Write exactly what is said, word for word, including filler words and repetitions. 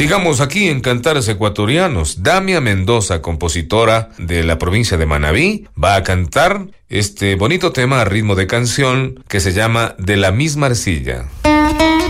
Sigamos aquí en Cantares Ecuatorianos. Damia Mendoza, compositora de la provincia de Manabí, va a cantar este bonito tema a ritmo de canción que se llama De la misma arcilla.